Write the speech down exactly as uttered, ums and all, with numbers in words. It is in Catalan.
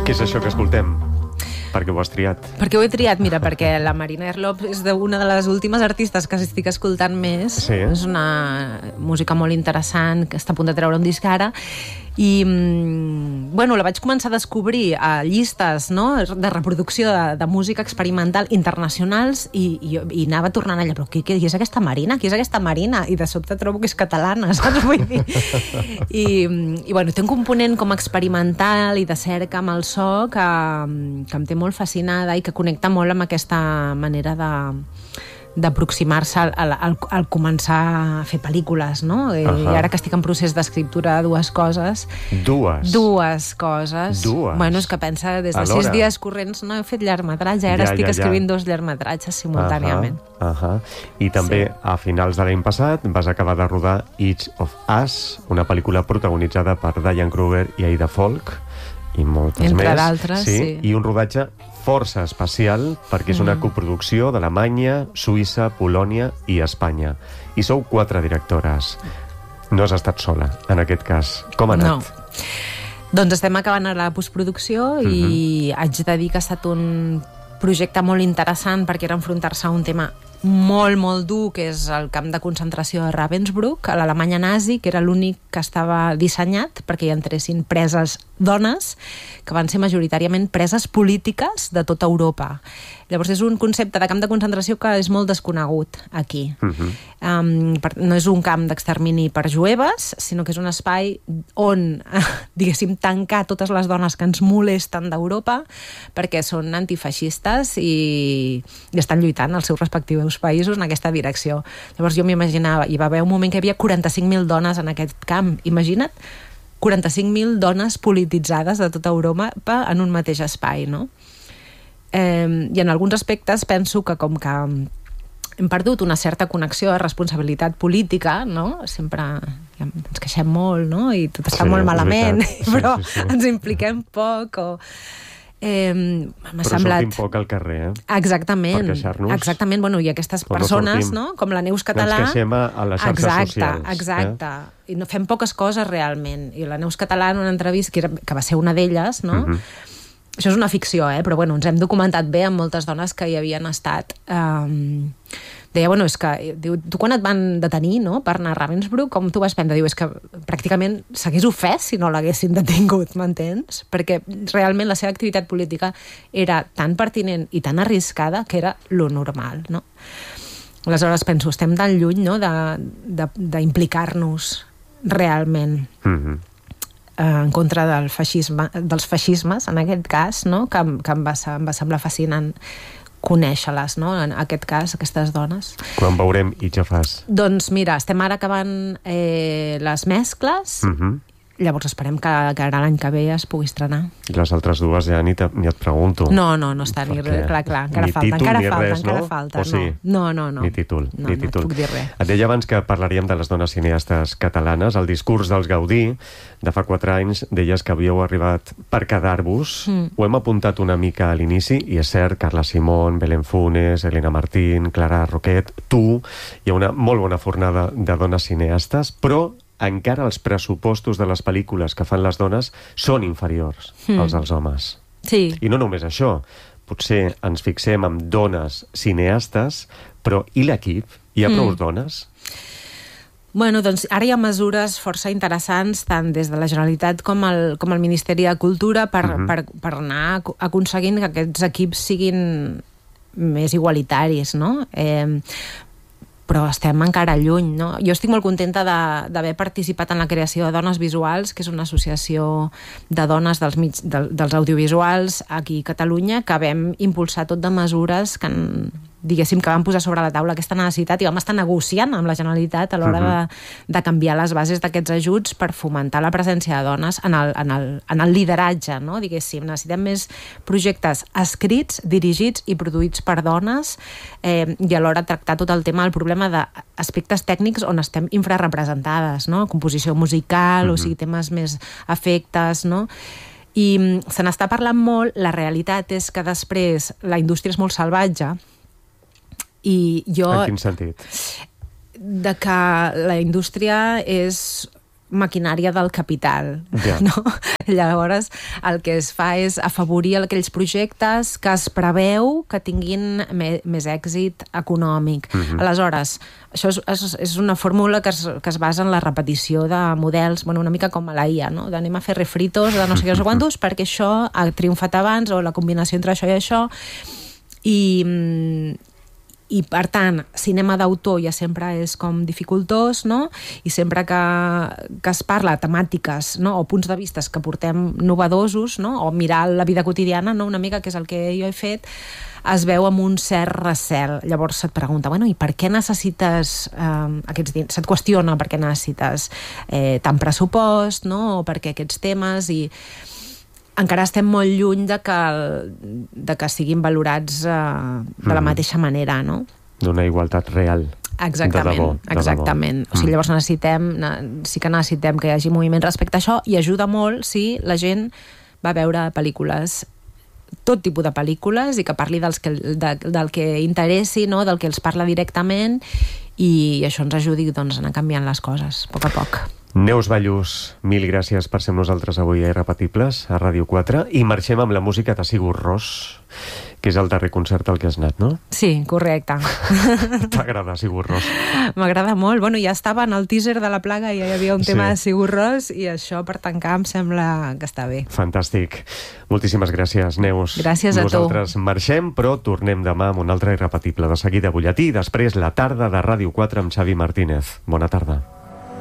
Què és això que escoltem? Per què ho has triat? Per què ho he triat? Mira, perquè la Marina Herlop és una de les últimes artistes que estic escoltant més. Sí. És una música molt interessant, que està a punt de treure un disc ara. I, bueno, la vaig començar a descobrir a llistes, no?, de reproducció de, de música experimental internacionals i, i, i anava tornant allà, però qui, qui és aquesta Marina? Qui és aquesta Marina? I de sobte trobo que és catalana, saps? Vull dir. I, i bueno, té un component com experimental i de cerca amb el so que, que em té molt fascinada i que connecta molt amb aquesta manera de d'aproximar-se al, al, al començar a fer pel·lícules, no? I, uh-huh. I ara que estic en procés d'escriptura de dues coses... Dues? Dues coses. Dues? Bueno, és que pensa, des de Alhora. sis dies corrents no he fet llargmetratge, ara Ja, estic ja, ja. escrivint dos llargmetratges simultàniament. Uh-huh. Uh-huh. I també, Sí. a finals de l'any passat, vas acabar de rodar Each of Us, una pel·lícula protagonitzada per Diane Kruger i Aida Folk, i moltes Entre més. d'altres, sí. I un rodatge força especial, perquè és una Mm. coproducció d'Alemanya, Suïssa, Polònia i Espanya. I sou quatre directores. No has estat sola, en aquest cas. Com ha anat? No. Doncs estem acabant ara la postproducció i Mhm. haig de dir que ha estat un projecte molt interessant perquè era enfrontar-se a un tema molt, molt dur, que és el camp de concentració de Ravensbrück, a l'Alemanya nazi, que era l'únic que estava dissenyat perquè hi entressin preses dones, que van ser majoritàriament preses polítiques de tota Europa. Llavors és un concepte de camp de concentració que és molt desconegut aquí. Mhm. Um, per, no és un camp d'extermini per jueves, sinó que és un espai on, diguéssim, tancar totes les dones que ens molesten d'Europa perquè són antifeixistes i, i estan lluitant als seus respectius països en aquesta direcció. Llavors jo m'imaginava, hi va haver un moment que hi havia quaranta-cinc mil dones en aquest camp. Imagina't, quaranta-cinc mil dones polititzades de tota Europa en un mateix espai, no? Eh, I en alguns aspectes penso que com que hem perdut una certa connexió de responsabilitat política, no? Sempre ja ens queixem molt, no? I tot està Sí, molt és malament, veritat. Sí, però sí, sí. ens impliquem poc o... Eh, m'ha Però semblat... sortim poc al carrer, eh? Exactament, Per queixar-nos. exactament, bueno, i aquestes Però no persones, sortim. no? Com la Neus Català... Ens queixem a, a les xarxes exacte, socials. Exacte, eh? I no fem poques coses realment. I la Neus Català en una entrevista, que, era, que va ser una d'elles, no? Mhm. Això és una ficció, eh? Però bueno, ens hem documentat bé amb moltes dones que hi havien estat. Um, deia, bueno, és que diu, tu quan et van detenir, no?, per anar a Ravensbrück, com tu vas prendre? Diu, és que pràcticament s'hagués ofès si no l'haguessin detingut, m'entens? Perquè realment la seva activitat política era tan pertinent i tan arriscada que era lo normal, no? Aleshores penso, estem tan lluny, no?, d'implicar-nos realment. Mhm. En contra del feixisme, dels feixismes, en aquest cas, no? que, que em, va, em va semblar fascinant conèixer-les, no? En aquest cas, aquestes dones. Quan veurem Each of Us? Doncs mira, estem ara acabant eh, les mescles, Mhm. llavors esperem que, que ara l'any que ve es pugui estrenar. I les altres dues ja ni, te, ni et pregunto. No, no, no està ni Perquè res, clar, clar, encara ni falta, títol encara ni falta, res, encara no? falta. O sí? No, no, no. Ni títol, no, ni no títol. et puc dir res. Et deia abans que parlaríem de les dones cineastes catalanes. El discurs dels Gaudí de fa quatre anys deies que havíeu arribat per quedar-vos. Mm. Ho hem apuntat una mica a l'inici i és cert, Carla Simón, Belén Funes, Elena Martín, Clara Roquet, tu, hi ha una molt bona fornada de dones cineastes, però encara els pressupostos de les pel·lícules que fan les dones són inferiors Mm. als dels homes. Sí. I no només això, potser ens fixem en dones cineastes, però i l'equip? Hi ha Mm. prou dones? Bueno, doncs ara hi ha mesures força interessants tant des de la Generalitat com el, com el Ministeri de Cultura per, Mhm. per, per anar ac- aconseguint que aquests equips siguin més igualitaris, no? Eh, però estem encara lluny, no? Jo estic molt contenta de- d'haver participat en la creació de Dones Visuals, que és una associació de dones dels, mig, de, dels audiovisuals aquí a Catalunya, que vam impulsar tot de mesures que han, diguéssim, que van posar sobre la taula aquesta necessitat i vam estar negociant amb la Generalitat a l'hora Mhm. de, de canviar les bases d'aquests ajuts per fomentar la presència de dones en el, en el, en el lideratge, no? Diguéssim, necessitem més projectes escrits, dirigits i produïts per dones eh, i alhora tractar tot el tema del problema d'aspectes tècnics on estem infrarrepresentades, no? Composició musical, Mhm. o sigui, temes més efectes, no? I mm, se n'està parlant molt, la realitat és que després la indústria és molt salvatge i jo... En quin sentit? de que la indústria és maquinària del capital, ja. no? Llavors, el que es fa és afavorir aquells projectes que es preveu que tinguin me, més èxit econòmic. Uh-huh. Aleshores, això és, és, és una fórmula que es, que es basa en la repetició de models, bueno, una mica com a la I A, no? D'anem a fer refritos de no sé què, no sé quantos, perquè això ha triomfat abans, o la combinació entre això i això, i... I, per tant, cinema d'autor ja sempre és com dificultós, no? I sempre que, que es parla de temàtiques, no? O punts de vista que portem novedosos, no? O mirar la vida quotidiana, no? Una mica, que és el que jo he fet, es veu amb un cert recel. Llavors se't pregunta, bueno, i per què necessites eh, aquests diners? Se't qüestiona per què necessites eh, tant pressupost, no? O per què aquests temes, i encara estem molt lluny de que, de que siguin valorats eh, de la mateixa manera, no? D'una igualtat real. Exactament, de debò, de exactament. Debò. O sigui, llavors necessitem, sí que necessitem que hi hagi moviment respecte a això, i ajuda molt si la gent va veure pel·lícules, tot tipus de pel·lícules, i que parli dels que, de, del que interessi, no? Del que els parla directament, i això ens ajudi, doncs, a anar canviant les coses, a poc a poc. Neus Ballús, mil gràcies per ser amb nosaltres avui a Irrepetibles, a Ràdio quatre, i marxem amb la música de Sigur Rós, que és el darrer concert al que has anat, no? Sí, correcte. T'agrada Sigur Rós? M'agrada molt. Bueno, ja estava en el teaser de La Plaga i ja hi havia un tema sí. de Sigur Rós, i això per tancar em sembla que està bé. Fantàstic. Moltíssimes gràcies, Neus. Gràcies a tu. Nosaltres marxem, però tornem demà amb un altre Irrepetible. De seguida butlletí, després la tarda de Ràdio quatre amb Xavi Martínez. Bona tarda.